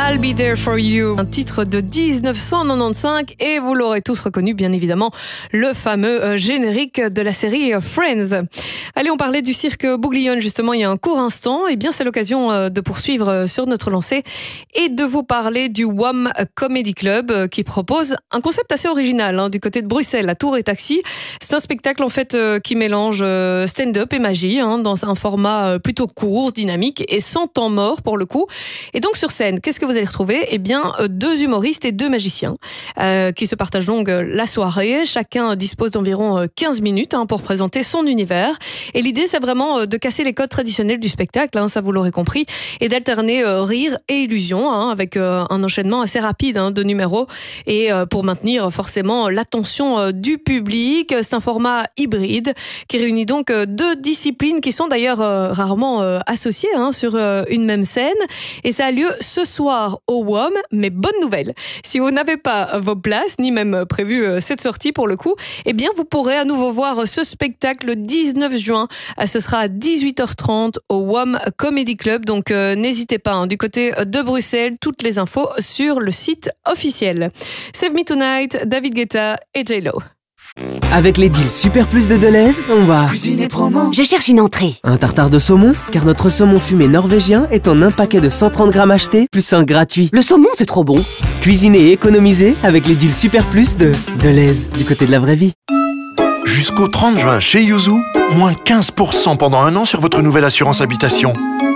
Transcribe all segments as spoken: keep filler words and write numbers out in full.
I'll Be There For You, un titre de dix-neuf cent quatre-vingt-quinze et vous l'aurez tous reconnu bien évidemment, le fameux générique de la série Friends. Allez, on parlait du cirque Bouglione justement il y a un court instant, et bien c'est l'occasion de poursuivre sur notre lancée et de vous parler du W A M Comedy Club qui propose un concept assez original hein, du côté de Bruxelles, à Tour et Taxi. C'est un spectacle en fait qui mélange stand-up et magie hein, dans un format plutôt court, dynamique et sans temps mort pour le coup. Et donc sur scène, qu'est-ce que vous allez retrouver ? Eh bien, deux humoristes et deux magiciens euh, qui se partagent donc la soirée. Chacun dispose d'environ quinze minutes hein, pour présenter son univers. Et l'idée, c'est vraiment de casser les codes traditionnels du spectacle, hein, ça vous l'aurez compris, et d'alterner euh, rire et illusion hein, avec euh, un enchaînement assez rapide hein, de numéros et euh, pour maintenir forcément l'attention euh, du public. C'est un format hybride qui réunit donc euh, deux disciplines qui sont d'ailleurs euh, rarement euh, associées hein, sur euh, une même scène. Et ça a lieu ce soir au W A M, mais bonne nouvelle, si vous n'avez pas vos places, ni même prévu cette sortie pour le coup, eh bien vous pourrez à nouveau voir ce spectacle le dix-neuf juin, ce sera à dix-huit heures trente au W A M Comedy Club, donc euh, n'hésitez pas, hein, du côté de Bruxelles, toutes les infos sur le site officiel. Save Me Tonight, David Guetta et J-Lo. Avec les deals Super Plus de Deleuze, on va cuisiner promo. Je cherche une entrée. Un tartare de saumon, car notre saumon fumé norvégien est en un paquet de cent trente grammes achetés, plus un gratuit. Le saumon, c'est trop bon. Cuisiner et économiser avec les deals Super Plus de Deleuze, du côté de la vraie vie. Jusqu'au trente juin chez Yuzu, moins quinze pour cent pendant un an sur votre nouvelle assurance habitation.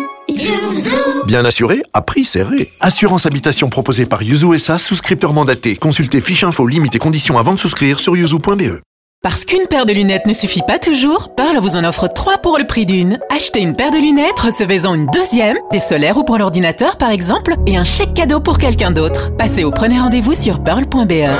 Yuzu. Bien assuré, à prix serré. Assurance habitation proposée par Yuzu S A, souscripteur mandaté. Consultez fiche info, limites et conditions avant de souscrire sur yuzu point b e. Parce qu'une paire de lunettes ne suffit pas toujours, Pearl vous en offre trois pour le prix d'une. Achetez une paire de lunettes, recevez-en une deuxième, des solaires ou pour l'ordinateur par exemple, et un chèque cadeau pour quelqu'un d'autre. Passez au premier rendez-vous sur pearl point b e.